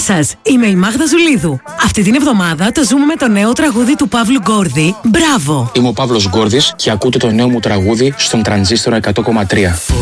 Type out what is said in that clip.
σας, είμαι η Μάγδα Ζουλίδου. Αυτή την εβδομάδα το ζούμε με το νέο τραγούδι του Παύλου Γκόρδη, Μπράβο. Είμαι ο Παύλος Γκόρδης και ακούτε το νέο μου τραγούδι στον Τρανζίστορα 100,3.